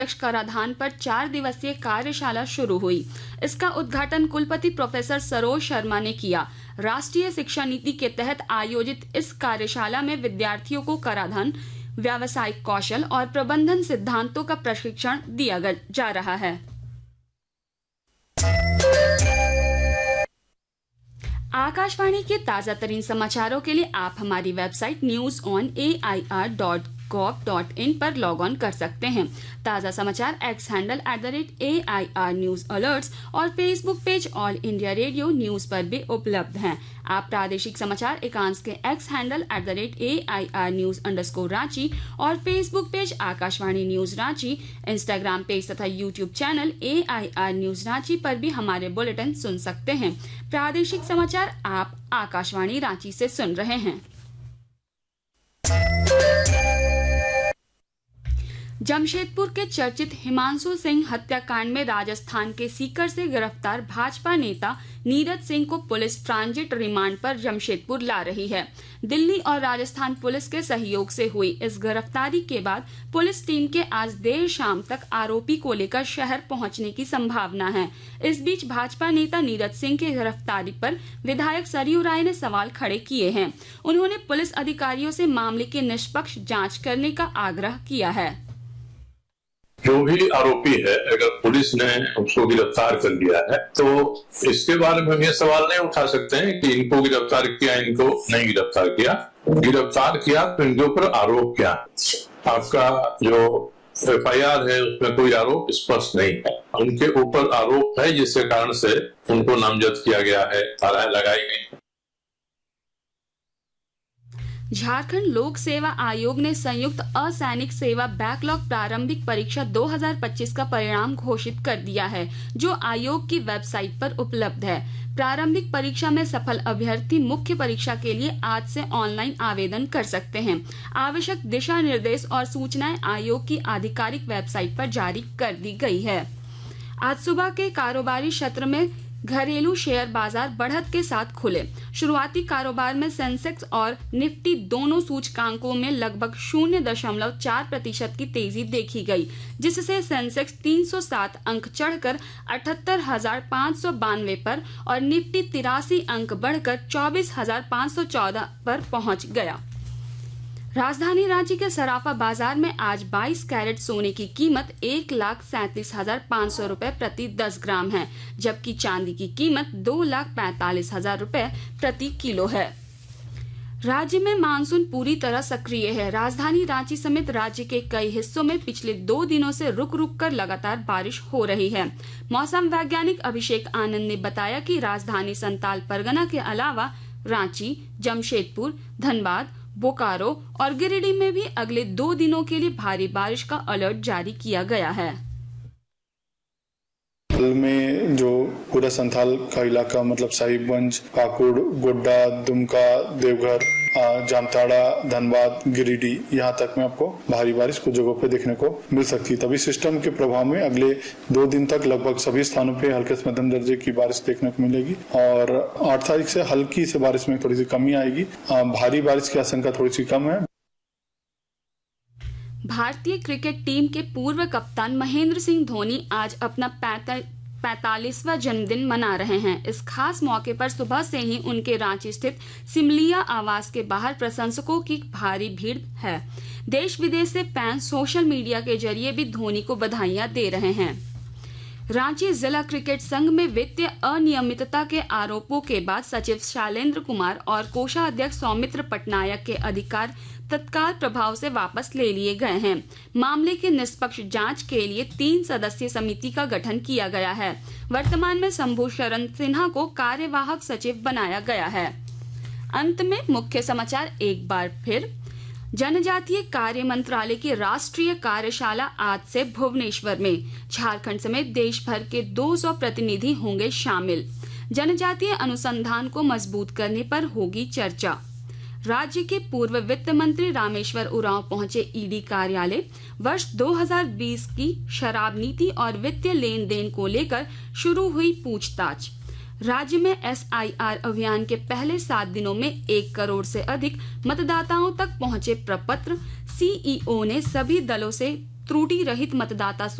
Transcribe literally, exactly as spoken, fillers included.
कराधान पर चार दिवसीय कार्यशाला शुरू हुई। इसका उद्घाटन कुलपति प्रोफेसर सरोज शर्मा ने किया। राष्ट्रीय शिक्षा नीति के तहत आयोजित इस कार्यशाला में विद्यार्थियों को कराधान, व्यावसायिक कौशल और प्रबंधन सिद्धांतों का प्रशिक्षण दिया जा रहा है। आकाशवाणी के ताजा तरीन समाचारों के लिए आप हमारी website news on A I R dot gov dot in पर लॉग ऑन कर सकते हैं। ताजा समाचार x handle at the rate A I R news alerts और Facebook page all India radio news पर भी उपलब्ध हैं। आप प्रादेशिक समाचार एकांश के x handle at the rate A I R news underscore Ranchi और Facebook page Akashvani news Ranchi, Instagram page तथा YouTube channel A I R news Ranchi पर भी हमारे बुलेटिन सुन सकते हैं। प्रादेशिक समाचार आप आकाशवाणी रांची से सुन रहे हैं। जमशेदपुर के चर्चित हिमांशु सिंह हत्याकांड में राजस्थान के सीकर से गिरफ्तार भाजपा नेता नीरज सिंह को पुलिस ट्रांजिट रिमांड पर जमशेदपुर ला रही है। दिल्ली और राजस्थान पुलिस के सहयोग से हुई इस गिरफ्तारी के बाद पुलिस टीम के आज देर शाम तक आरोपी को लेकर शहर पहुंचने की संभावना है। इस बीच भाजपा नेता नीरज सिंह की गिरफ्तारी पर विधायक सरयू राय ने सवाल खड़े किए हैं। उन्होंने पुलिस अधिकारियों से मामले की निष्पक्ष जाँच करने का आग्रह किया है। जो भी आरोपी है, अगर पुलिस ने उसको गिरफ्तार कर लिया है तो इसके बारे में हम ये सवाल नहीं उठा सकते हैं कि इनको गिरफ्तार किया, इनको नहीं गिरफ्तार किया। गिरफ्तार किया तो इनके ऊपर आरोप क्या है? आपका जो एफ आई आर है उसमें कोई आरोप स्पष्ट नहीं है। उनके ऊपर आरोप है जिसके कारण से उनको नामजद किया गया है, धाराएं लगाई गई है। झारखंड लोक सेवा आयोग ने संयुक्त असैनिक सेवा बैकलॉग प्रारंभिक परीक्षा दो हज़ार पच्चीस का परिणाम घोषित कर दिया है, जो आयोग की वेबसाइट पर उपलब्ध है। प्रारंभिक परीक्षा में सफल अभ्यर्थी मुख्य परीक्षा के लिए आज से ऑनलाइन आवेदन कर सकते हैं। आवश्यक दिशा निर्देश और सूचनाएं आयोग की आधिकारिक वेबसाइट पर जारी कर दी गई है। आज सुबह के कारोबारी सत्र में घरेलू शेयर बाजार बढ़त के साथ खुले। शुरुआती कारोबार में सेंसेक्स और निफ्टी दोनों सूचकांकों में लगभग शून्य दशमलव चार प्रतिशत की तेजी देखी गई, जिससे सेंसेक्स तीन सौ सात अंक चढ़कर अठहत्तर हजार पाँच सौ बानवे पर और निफ्टी तिरासी अंक बढ़कर चौबीस हजार पाँच सौ चौदह पर पहुंच गया। राजधानी रांची के सराफा बाजार में आज बाईस कैरेट सोने की कीमत एक लाख सैंतीस हजार पाँच सौ रूपए प्रति दस ग्राम है, जबकि चांदी की कीमत दो लाख पैंतालीस हजार रूपए प्रति किलो है। राज्य में मानसून पूरी तरह सक्रिय है। राजधानी रांची समेत राज्य के कई हिस्सों में पिछले दो दिनों से रुक रुक कर लगातार बारिश हो रही है। मौसम वैज्ञानिक अभिषेक आनंद ने बताया कि राजधानी संताल परगना के अलावा रांची, जमशेदपुर, धनबाद, बोकारो और गिरिडीह में भी अगले दो दिनों के लिए भारी बारिश का अलर्ट जारी किया गया है। में जो पूरा संथाल का इलाका मतलब साहिबगंज, पाकुड़, गोड्डा, दुमका, देवघर, जामताड़ा, धनबाद, गिरिडीह यहाँ तक में आपको भारी बारिश कुछ जगहों पे देखने को मिल सकती है। तभी सिस्टम के प्रभाव में अगले दो दिन तक लगभग सभी स्थानों पे हल्के से मध्यम दर्जे की बारिश देखने को मिलेगी और आठ तारीख से हल्की से बारिश में थोड़ी सी कमी आएगी। भारी बारिश की आशंका थोड़ी सी कम है। भारतीय क्रिकेट टीम के पूर्व कप्तान महेंद्र सिंह धोनी आज अपना पैंतालीसवां जन्मदिन मना रहे हैं। इस खास मौके पर सुबह से ही उनके रांची स्थित सिमलिया आवास के बाहर प्रशंसकों की भारी भीड़ है। देश विदेश से फैंस सोशल मीडिया के जरिए भी धोनी को बधाइयां दे रहे हैं। रांची जिला क्रिकेट संघ में वित्तीय अनियमितता के आरोपों के बाद सचिव शैलेंद्र कुमार और कोषाध्यक्ष सौमित्र पटनायक के अधिकार तत्काल प्रभाव से वापस ले लिए गए हैं। मामले की निष्पक्ष जांच के लिए तीन सदस्यीय समिति का गठन किया गया है। वर्तमान में शंभू शरण सिन्हा को कार्यवाहक सचिव बनाया गया है। अंत में मुख्य समाचार एक बार फिर। जनजातीय कार्य मंत्रालय की राष्ट्रीय कार्यशाला आज से भुवनेश्वर में। झारखंड समेत देश भर के दो सौ प्रतिनिधि होंगे शामिल। जनजातीय अनुसंधान को मजबूत करने पर होगी चर्चा। राज्य के पूर्व वित्त मंत्री रामेश्वर उरांव पहुंचे ईडी कार्यालय। वर्ष दो हज़ार बीस की शराब नीति और वित्तीय लेन देन को लेकर शुरू हुई पूछताछ। राज्य में एस आई आर अभियान के पहले सात दिनों में एक करोड़ से अधिक मतदाताओं तक पहुंचे प्रपत्र। सी ई ओ ने सभी दलों से त्रुटि रहित मतदाता